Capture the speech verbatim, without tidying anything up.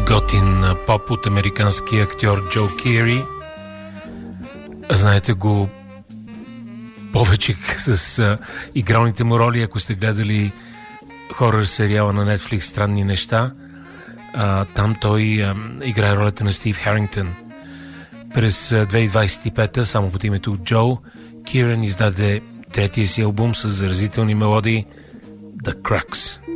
готин поп от американския актьор Джо Кери. Знаете го повече с а, игралните му роли, ако сте гледали хорър сериала на Netflix "Странни неща". А, там той а, играе ролята на Стив Харингтън. През две хиляди двадесет и пета, само под името Джо, Киран издаде третия си албум с заразителни мелодии The Crux.